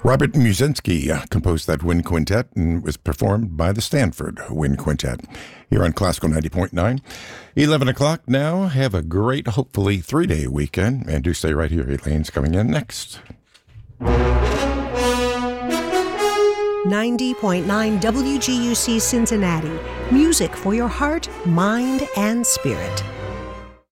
Robert Musinski composed that wind quintet and was performed by the Stanford Wind Quintet here on Classical 90.9. 11 o'clock now. Have a great, hopefully, 3-day weekend. And do stay right here. Elaine's coming in next. 90.9 WGUC Cincinnati. Music for your heart, mind, and spirit.